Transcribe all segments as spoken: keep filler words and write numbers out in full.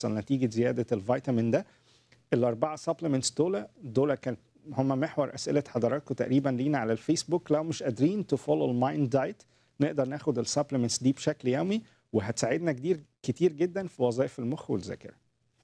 نتيجه زياده الفيتامين ده. الاربعه سبلمنتس دول دول كان هم محور اسئله حضراتكم تقريبا لينا على الفيسبوك. لو مش قادرين تفولو المايند دايت نقدر ناخد السبلمنتس دي بشكل يومي وهتساعدنا كتير كتير جدا في وظائف المخ والذاكره.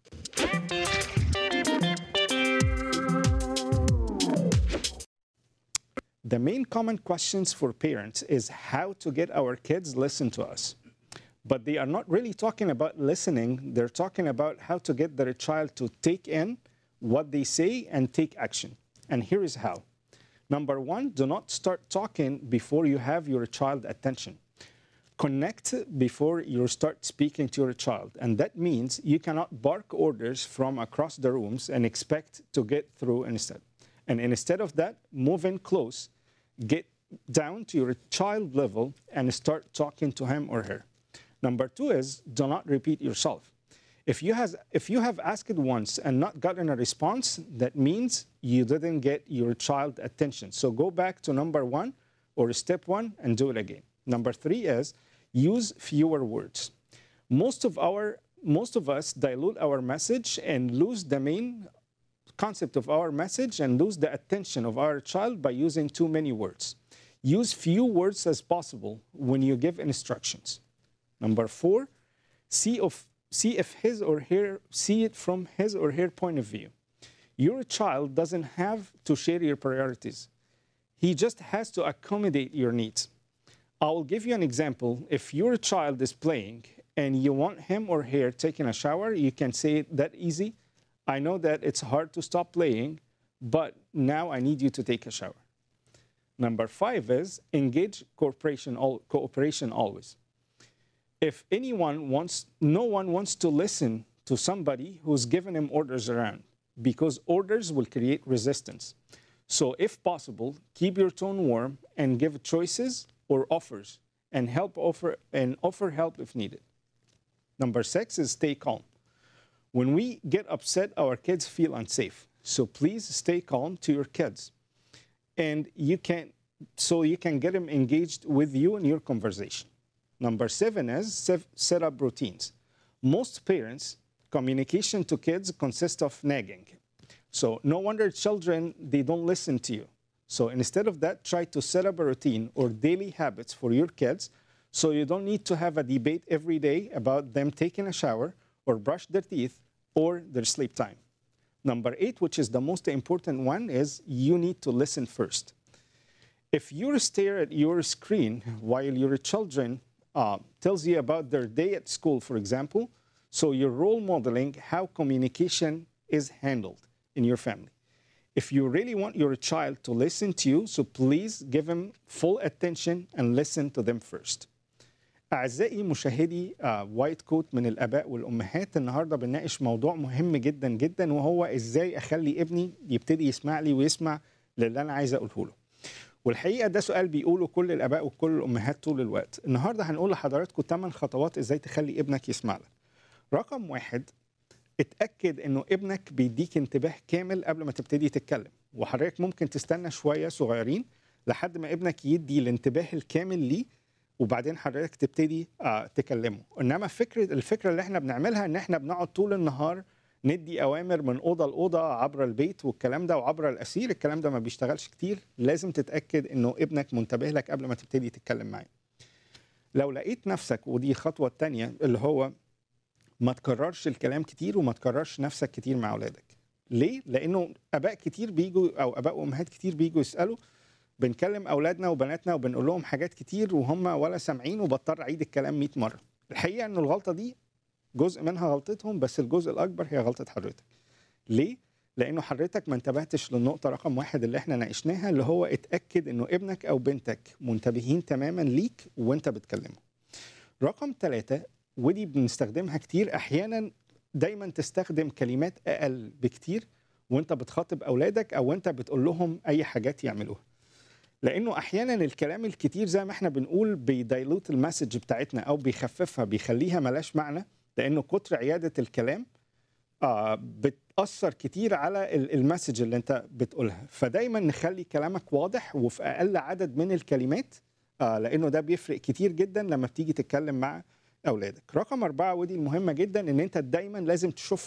The main common questions for parents is how to get our kids listen to us. But they are not really talking about listening. They're talking about how to get their child to take in what they say and take action. And here is how. Number one, do not start talking before you have your child attention. Connect before you start speaking to your child. And that means you cannot bark orders from across the rooms and expect to get through instead. And instead of that, move in close, get down to your child level and start talking to him or her. Number two is do not repeat yourself. If you, has, if you have asked once and not gotten a response, that means you didn't get your child attention. So go back to number one or step one and do it again. Number three is use fewer words. Most of, our, most of us dilute our message and lose the main concept of our message and lose the attention of our child by using too many words. Use few words as possible when you give instructions. Number four, see if, see if his or her, see it from his or her point of view. Your child doesn't have to share your priorities. He just has to accommodate your needs. I will give you an example. If your child is playing and you want him or her taking a shower, you can say it that easy. I know that it's hard to stop playing, but now I need you to take a shower. Number five is engage cooperation, cooperation always. If anyone wants, no one wants to listen to somebody who's given him orders around because orders will create resistance. So if possible, keep your tone warm and give choices or offers and help offer and offer help if needed. Number six is stay calm. When we get upset, our kids feel unsafe. So please stay calm to your kids. And you can, so you can get them engaged with you in your conversation. Number seven is set up routines. Most parents, communication to kids consists of nagging. So no wonder children, they don't listen to you. So instead of that, try to set up a routine or daily habits for your kids so you don't need to have a debate every day about them taking a shower or brush their teeth or their sleep time. Number eight, which is the most important one, is you need to listen first. If you stare at your screen while your children uh, tells you about their day at school, for example, so you're role modeling how communication is handled in your family. If you really want your child to listen to you, so please give them full attention and listen to them first. أعزائي مشاهدي وايت كوت من الآباء والأمهات، النهاردة بنناقش موضوع مهم جدا جدا وهو إزاي أخلي ابني يبتدي يسمع لي ويسمع للي أنا عايز أقوله له. والحقيقة ده سؤال بيقوله كل الآباء وكل الأمهات طول الوقت. النهاردة هنقول لحضراتكم ثمان خطوات إزاي تخلي ابنك يسمع لك. رقم واحد، اتأكد إنه ابنك بيديك انتباه كامل قبل ما تبتدي تتكلم، وحضرتك ممكن تستنى شوية صغيرين لحد ما ابنك يدي الانتباه الكامل ليه وبعدين حضرتك تبتدي آه تكلمه. انما فكره الفكره اللي احنا بنعملها ان احنا بنقعد طول النهار ندي اوامر من اوضه لاوضه عبر البيت والكلام ده وعبر الاسير، الكلام ده ما بيشتغلش كتير. لازم تتاكد انه ابنك منتبه لك قبل ما تبتدي تتكلم معاه. لو لقيت نفسك، ودي الخطوه الثانيه اللي هو ما تكررش الكلام كتير وما تكررش نفسك كتير مع اولادك. ليه؟ لانه اباء كتير بيجوا او اباء وامهات كتير بيجوا يسالوا، بنكلم اولادنا وبناتنا وبنقول لهم حاجات كتير وهم ولا سامعين وبضطر اعيد الكلام مئة مره. الحقيقه انه الغلطه دي جزء منها غلطتهم، بس الجزء الاكبر هي غلطه حضرتك. ليه؟ لانه حضرتك ما انتبهتش للنقطه رقم واحد اللي احنا ناقشناها، اللي هو اتاكد انه ابنك او بنتك منتبهين تماما ليك وانت بتكلمه. رقم ثلاثة، ودي بنستخدمها كتير احيانا، دايما تستخدم كلمات اقل بكتير وانت بتخاطب اولادك او انت بتقول لهم اي حاجات يعملوها. لانه احيانا الكلام الكتير زي ما احنا بنقول بيدايلوت المسج بتاعتنا او بيخففها، بيخليها ملاش معنى، لانه كتر عياده الكلام آه بتاثر كتير على المسج اللي انت بتقولها. فدايما نخلي كلامك واضح وفي اقل عدد من الكلمات، آه لانه ده بيفرق كتير جدا لما بتيجي تتكلم مع اولادك. رقم أربعة ودي المهمه جدا، ان انت دايما لازم تشوف